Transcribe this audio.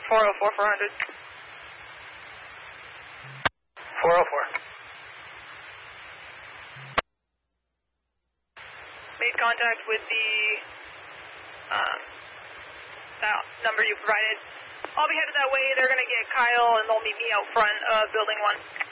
404, 400. 404. Made contact with the that number you provided. I'll be headed that way. They're going to get Kyle, and they'll meet me out front of Building 1.